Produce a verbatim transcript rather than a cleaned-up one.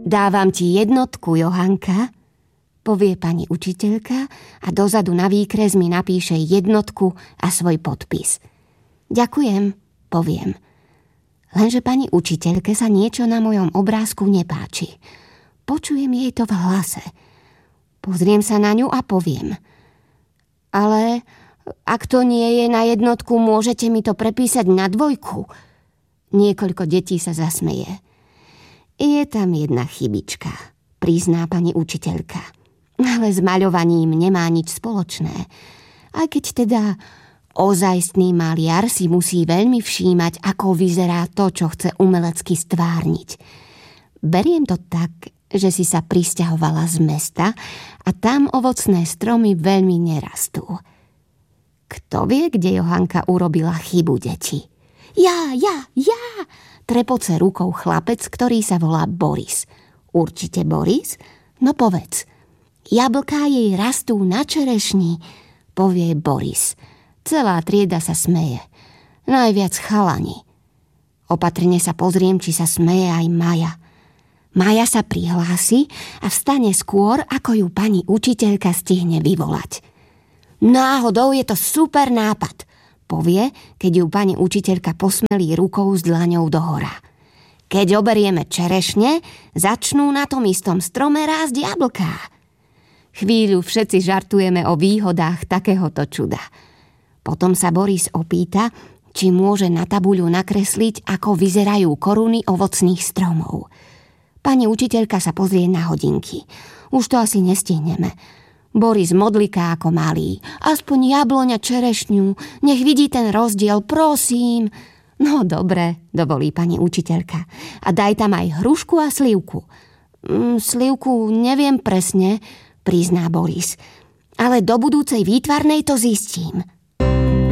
Dávam ti jednotku, Johanka, povie pani učiteľka a dozadu na výkres mi napíše jednotku a svoj podpis. Ďakujem, poviem. Lenže pani učiteľke sa niečo na mojom obrázku nepáči. Počujem jej to v hlase. Pozriem sa na ňu a poviem. Ale ak to nie je na jednotku, môžete mi to prepísať na dvojku. Niekoľko detí sa zasmeje. Je tam jedna chybička, prizná pani učiteľka. Ale s maľovaním nemá nič spoločné. Aj keď teda ozajstný maliar si musí veľmi všímať, ako vyzerá to, čo chce umelecky stvárniť. Beriem to tak, že si sa prisťahovala z mesta a tam ovocné stromy veľmi nerastú. Kto vie, kde Johanka urobila chybu, deti? Ja, ja, ja! Trepoce rukou chlapec, ktorý sa volá Boris. Určite Boris? No povedz. Jablká jej rastú na čerešni, povie Boris. Celá trieda sa smeje. Najviac chalani. Opatrne sa pozriem, či sa smeje aj Maja. Maja sa prihlási a vstane skôr, ako ju pani učiteľka stihne vyvolať. Náhodou je to super nápad, povie, keď ju pani učiteľka posmelí rukou s dlaňou dohora. Keď oberieme čerešne, začnú na tom istom strome rásť jablká. Chvíľu všetci žartujeme o výhodách takéhoto čuda. Potom sa Boris opýta, či môže na tabuľu nakresliť, ako vyzerajú koruny ovocných stromov. Pani učiteľka sa pozrie na hodinky. Už to asi nestihneme. Boris modliká ako malý. Aspoň jabloň a čerešňu. Nech vidí ten rozdiel, prosím. No dobre, dovolí pani učiteľka. A daj tam aj hrušku a slivku. Mm, slivku neviem presne, prizná Boris. Ale do budúcej výtvarnej to zistím.